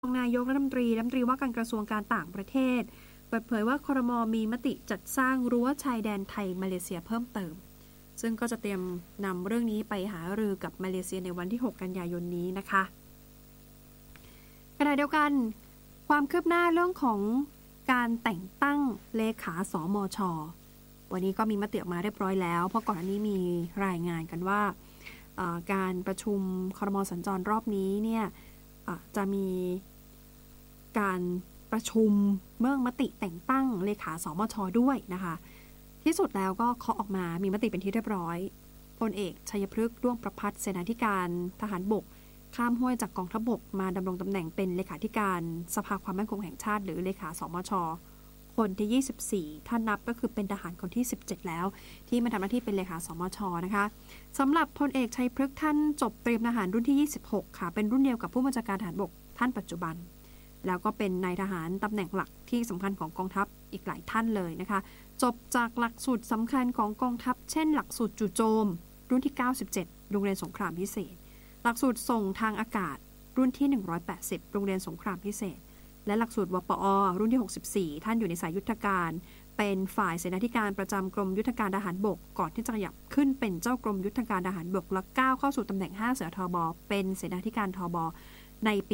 รองนายกรัฐมนตรีว่าการกระทรวงการต่างประเทศเปิดเผยว่าครม.มีมติจัดสร้างรั้วชายแดนไทยมาเลเซียเพิ่มเติมซึ่งก็จะเตรียมนำเรื่องนี้ไปหารือกับมาเลเซียในวันที่ 6 กันยายนนี้นะคะขณะเดียวกันความคืบหน้าเรื่องของการแต่งตั้งเลขาสมช.วันนี้ก็มีมติออกมาเรียบร้อยแล้วเพราะก่อนหน้านี้มีรายงานกันว่าการประชุมครม.สัญจรรอบนี้เนี่ยจะมีการประชุมเมื่อมติแต่งตั้งเลขาสมช.ด้วยนะคะที่สุดแล้วก็เคาะออกมามีมติเป็นที่เรียบร้อยพลเอกชัยพฤกษ์ด้วงประภัสเสนาธิการทหารบกข้ามห้วยจากกองทัพบกมาดำรงตำแหน่งเป็นเลขาธิการสภาความมั่นคงแห่งชาติหรือเลขาสมช.คนที่24ถ้านับก็คือเป็นทหารคนที่17แล้วที่มาทำหน้าที่เป็นเลขาสมช.นะคะสำหรับพลเอกชัยพฤกษ์ท่านจบเตรียมทหารรุ่นที่26ค่ะเป็นรุ่นเดียวกับผู้บัญชาการทหารบกท่านปัจจุบันแล้วก็เป็นนายทหารตำแหน่งหลักที่สำคัญของกองทัพอีกหลายท่านเลยนะคะจบจากหลักสูตรสำคัญของกองทัพเช่นหลักสูตรจู่โจมรุ่นที่97โรงเรียนสงครามพิเศษหลักสูตรส่งทางอากาศรุ่นที่180โรงเรียนสงครามพิเศษและหลักสูตรวปอรุ่นที่64ท่านอยู่ในสายยุทธการเป็นฝ่ายเสนาธิการประจำกรมยุทธการทหารบกก่อนที่จะขยับขึ้นเป็นเจ้ากรมยุทธการทหารบกและก้าวเข้าสู่ตำแหน่ง5เสือทบเป็นเสนาธิการทบในปี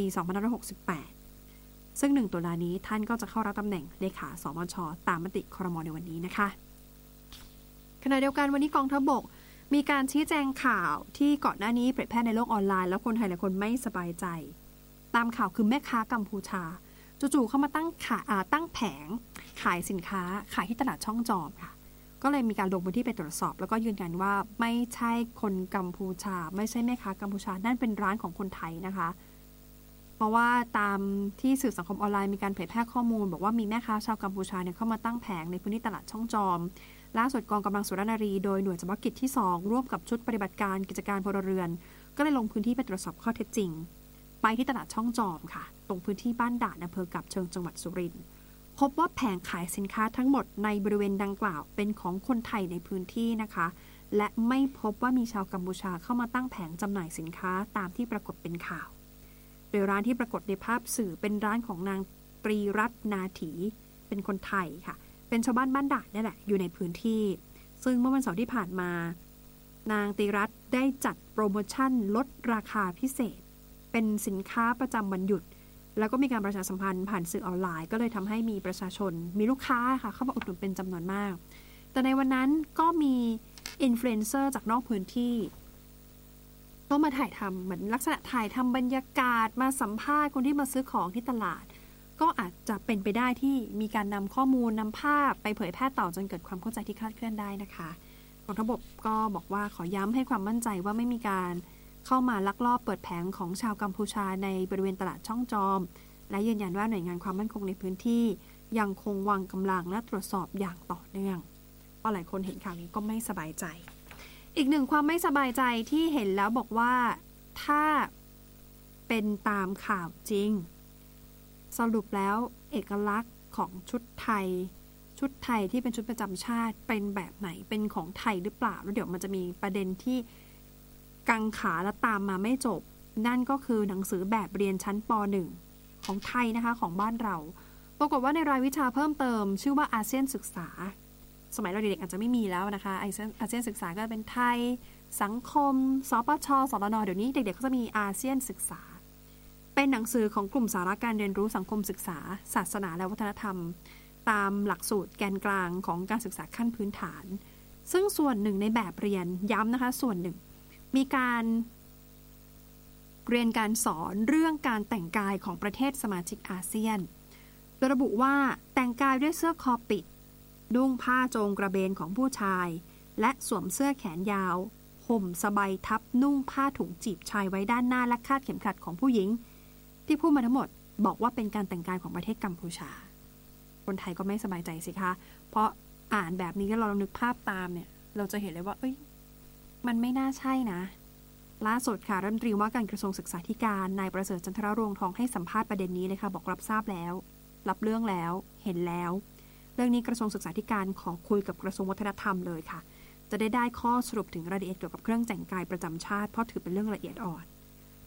2568ซึ่ง1ตุลานี้ท่านก็จะเข้ารับตำแหน่งเลขาสมช.ตามมติครม.ในวันนี้นะคะขณะเดียวกันวันนี้กองทัพบกมีการชี้แจงข่าวที่ก่อนหน้านี้เผยแพร่ในโลกออนไลน์แล้วคนไทยหลายคนไม่สบายใจตามข่าวคือแม่ค้ากัมพูชาจู่ๆเข้ามาตั้งแผงขายสินค้าขายที่ตลาดช่องจอมค่ะก็เลยมีการลงพื้นที่ไปตรวจสอบแล้วก็ยืนยันว่าไม่ใช่คนกัมพูชาไม่ใช่แม่ค้ากัมพูชานั่นเป็นร้านของคนไทยนะคะเพราะว่าตามที่สื่อสังคมออนไลน์มีการเผยแพร่ข้อมูลบอกว่ามีแม่ค้าชาวกัมพูชาเนี่ยเข้ามาตั้งแผงในพื้นที่ตลาดช่องจอมล่าสุดกองกำลังสุรนารีโดยหน่วยเฉพาะกิจที่2ร่วมกับชุดปฏิบัติการกิจการพลเรือนก็เลยลงพื้นที่ไปตรวจสอบข้อเท็จจริงไปที่ตลาดช่องจอมค่ะตรงพื้นที่บ้านด่านอำเภอกับเชิงจังหวัดสุรินทร์พบว่าแผงขายสินค้าทั้งหมดในบริเวณดังกล่าวเป็นของคนไทยในพื้นที่นะคะและไม่พบว่ามีชาวกัมพูชาเข้ามาตั้งแผงจำหน่ายสินค้าตามที่ปรากฏเป็นข่าวโดยร้านที่ปรากฏในภาพสื่อเป็นร้านของนางตรีรัตน์นาถีเป็นคนไทยค่ะเป็นชาวบ้านบ้านด่านนี่แหละอยู่ในพื้นที่ซึ่งเมื่อวันเสาร์ที่ผ่านมานางตรีรัตน์ได้จัดโปรโมชั่นลดราคาพิเศษเป็นสินค้าประจำวันหยุดแล้วก็มีการประชาสัมพันธ์ผ่านสื่อออนไลน์ก็เลยทำให้มีประชาชนมีลูกค้าค่ะเข้ามาอุดหนุนเป็นจำนวนมากแต่ในวันนั้นก็มีอินฟลูเอนเซอร์จากนอกพื้นที่ก็มาถ่ายทำเหมือนลักษณะถ่ายทำบรรยากาศมาสัมภาษณ์คนที่มาซื้อของที่ตลาดก็อาจจะเป็นไปได้ที่มีการนำข้อมูลนำภาพไปเผยแพร่ต่อจนเกิดความเข้าใจที่คลาดเคลื่อนได้นะคะกองทัพบกก็บอกว่าขอย้ำให้ความมั่นใจว่าไม่มีการเข้ามาลักลอบเปิดแผงของชาวกัมพูชาในบริเวณตลาดช่องจอมและยืนยันว่าหน่วยงานความมั่นคงในพื้นที่ยังคงวางกำลังและตรวจสอบอย่างต่อเนื่องเพราะหลายคนเห็นข่าวนี้ก็ไม่สบายใจอีกหนึ่งความไม่สบายใจที่เห็นแล้วบอกว่าถ้าเป็นตามข่าวจริงสรุปแล้วเอกลักษณ์ของชุดไทยที่เป็นชุดประจำชาติเป็นแบบไหนเป็นของไทยหรือเปล่าแล้วเดี๋ยวมันจะมีประเด็นที่กังขาและตามมาไม่จบนั่นก็คือหนังสือแบบเรียนชั้นป .1 ของไทยนะคะของบ้านเราปรากฏว่าในรายวิชาเพิ่มเติมชื่อว่าอาเซียนศึกษาสมัยเราเด็กๆอาจจะไม่มีแล้วนะคะอาเซียนศึกษาก็เป็นไทยสังคมสปช.สตน.เดี๋ยวนี้เด็กๆก็จะมีอาเซียนศึกษาเป็นหนังสือของกลุ่มสาระการเรียนรู้สังคมศึกษาศาสนาและวัฒนธรรมตามหลักสูตรแกนกลางของการศึกษาขั้นพื้นฐานซึ่งส่วนหนึ่งในแบบเรียนย้ำนะคะส่วนหนึ่งมีการเรียนการสอนเรื่องการแต่งกายของประเทศสมาชิกอาเซียนโดยระบุว่าแต่งกายด้วยเสื้อคอปิดนุ่งผ้าโจงกระเบนของผู้ชายและสวมเสื้อแขนยาวห่มสบายทับนุ่งผ้าถุงจีบชายไว้ด้านหน้าและคาดเข็มขัดของผู้หญิงที่พูดมาทั้งหมดบอกว่าเป็นการแต่งกายของประเทศกัมพูชาคนไทยก็ไม่สบายใจสิคะเพราะอ่านแบบนี้แล้วเรานึกภาพตามเนี่ยเราจะเห็นเลยว่ามันไม่น่าใช่นะล่าสุดค่ะรัฐมนตรีว่าการกระทรวงศึกษาธิการนายประเสริฐจันทรรวงทองให้สัมภาษณ์ประเด็นนี้เลยค่ะบอกรับทราบแล้วรับเรื่องแล้วเห็นแล้วเรื่องนี้กระทรวงศึกษาธิการขอคุยกับกระทรวงวัฒนธรรมเลยค่ะจะได้ข้อสรุปถึงรายละเอียดเกี่ยวกับเครื่องแต่งกายประจำชาติเพราะถือเป็นเรื่องละเอียดอ่อน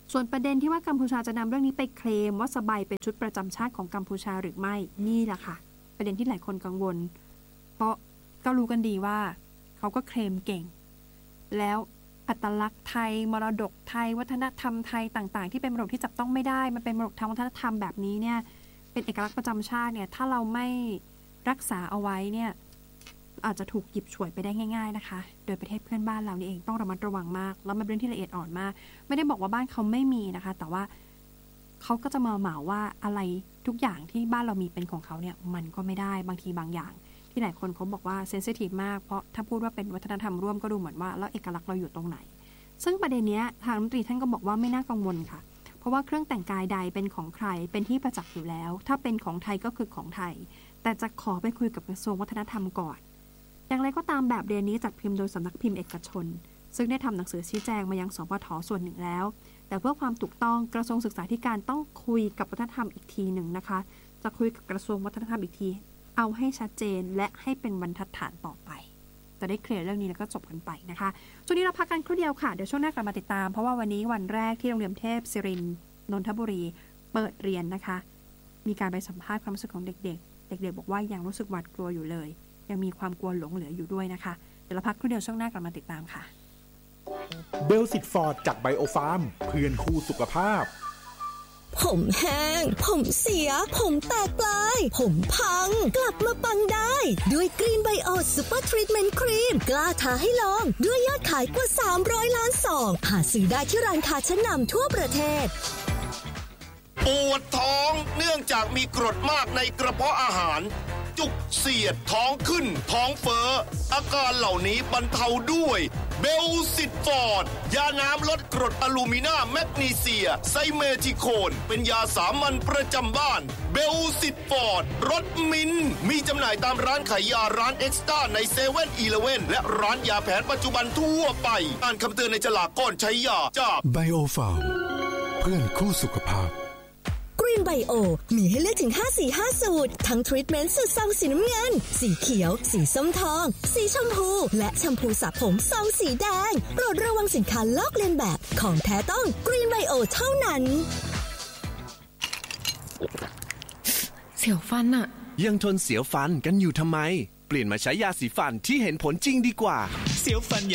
ส่วนประเด็นที่ว่ากัมพูชาจะนำเรื่องนี้ไปเคลมว่าสบายเป็นชุดประจำชาติของกัมพูชาหรือไม่นี่แหละค่ะประเด็นที่หลายคนกังวลเพราะก็รู้กันดีว่าเขาก็เคลมเก่งแล้วอัตลักษณ์ไทยมรดกไทยวัฒนธรรมไทยต่างๆที่เป็นมรดกที่จับต้องไม่ได้มันเป็นมรดกทางวัฒนธรรมแบบนี้เนี่ยเป็นเอกลักษณ์ประจำชาติเนี่ยถ้าเราไม่รักษาเอาไว้เนี่ยอาจจะถูกหยิบฉวยไปได้ง่ายๆนะคะโดยประเทศเพื่อนบ้านเรานี่เองต้องระมัดระวังมากแล้วมันเป็นเรื่องที่ละเอียดอ่อนมากไม่ได้บอกว่าบ้านเขาไม่มีนะคะแต่ว่าเขาก็จะมาเหมาว่าอะไรทุกอย่างที่บ้านเรามีเป็นของเขาเนี่ยมันก็ไม่ได้บางทีบางอย่างที่หลายคนเขาบอกว่าเซนซิทีฟมากเพราะถ้าพูดว่าเป็นวัฒนธรรมร่วมก็ดูเหมือนว่าแล้วเอกลักษณ์เราอยู่ตรงไหนซึ่งประเด็นนี้ทางรัฐมนตรีท่านก็บอกว่าไม่น่ากังวลค่ะเพราะว่าเครื่องแต่งกายใดเป็นของใครเป็นที่ประจักษ์อยู่แล้วถ้าเป็นของไทยก็คือของไทยแต่จะขอไปคุยกับกระทรวงวัฒนธรรมก่อนอย่างไรก็ตามแบบเรียนนี้จัดพิมพ์โดยสำนักพิมพ์เอกชนซึ่งได้ทำหนังสือชี้แจงมายังสปท.ส่วนหนึ่งแล้วแต่เพื่อความถูกต้องกระทรวงศึกษาธิการต้องคุยกับวัฒนธรรมอีกทีหนึ่งนะคะจะคุยกับกระทรวงวัฒนธรรมอีกทีเอาให้ชัดเจนและให้เป็นบรรทัดฐานต่อไปจะได้เคลียร์เรื่องนี้แล้วก็จบกันไปนะคะช่วงนี้เราพักกันครู่เดียวค่ะเดี๋ยวช่วงหน้ากลับมาติดตามเพราะว่าวันนี้วันแรกที่โรงเรียนเทพศิรินทร์นนทบุรีเปิดเรียนนะคะมีการไปสัมภาษณ์ความรู้สึกของเด็กๆบอกว่ายังรู้สึกหวาดกลัวอยู่เลยยังมีความกลัวหลงเหลืออยู่ด้วยนะคะเดี๋ยวเราพักครู่เดียวช่วงหน้ากลับมาติดตามค่ะเบลสิตฟอร์ดจากไบโอฟาร์มเพื่อนคู่สุขภาพผมแห้งผมเสียผมแตกปลายผมพังกลับมาปังได้ด้วยกรีนไบโอซูเปอร์ทรีทเมนต์ครีมกล้าท้าให้ลองด้วยยอดขายกว่า300ล้านซองหาซื้อได้ที่ร้านค้าชั้นนำทั่วประเทศปวดท้องเนื่องจากมีกรดมากในกระเพาะอาหารจุกเสียดท้องขึ้นท้องเฟ้ออาการเหล่านี้บรรเทาด้วยเบลซิตฟอร์ดยาน้ำลดกรดอะลูมินาแมกนีเซียไซเมทิโคนเป็นยาสามัญประจำบ้านเบลซิตฟอร์ดรสมิ้นมีจำหน่ายตามร้านขายยาร้านเอ็กซ์ต้าในเซเว่นอีเลฟเว่นและร้านยาแผนปัจจุบันทั่วไปอ่านคำเตือนในฉลากก่อนใช้ยาจากไบโอฟาร์มเพื่อนคู่สุขภาพกรีนไบโอมีให้เลือกถึง5สูตรทั้งทรีทเมนต์สูตรซองสีน้ำเงินสีเขียวสีส้มทองสีชมพูและแชมพูสระผมซองสีแดงโปรดระวังสินค้าลอกเลียนแบบของแท้ต้องกรีนไบโอเท่านั้นเสียวฟันอะยังทนเสียวฟันกันอยู่ทำไมเปลี่ยนมาใช้ยาสีฟันที่เห็นผลจริงดีกว่าเสียวฟัน